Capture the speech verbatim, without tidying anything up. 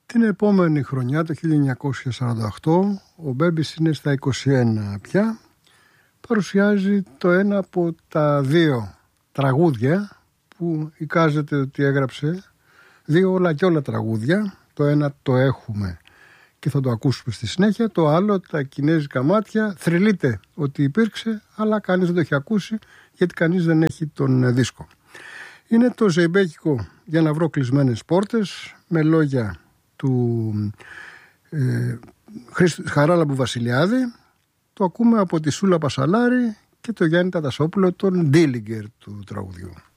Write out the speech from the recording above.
Την επόμενη χρονιά, το χίλια εννιακόσια σαράντα οκτώ, ο Μπέμπης είναι στα είκοσι ένα πια. Παρουσιάζει το ένα από τα δύο τραγούδια που εικάζεται ότι έγραψε, δύο όλα και όλα τραγούδια. Το ένα το έχουμε και θα το ακούσουμε στη συνέχεια. Το άλλο, τα κινέζικα μάτια, θρυλείται ότι υπήρξε, αλλά κανείς δεν το έχει ακούσει, γιατί κανείς δεν έχει τον δίσκο. Είναι το ζεϊμπέκικο «Για να βρω κλεισμένες πόρτες», με λόγια του ε, Χαράλαμπου Βασιλιάδη. Το ακούμε από τη Σούλα Πασαλάρη και το Γιάννη Τατασόπουλο, τον Ντίλιγκερ του τραγουδιού.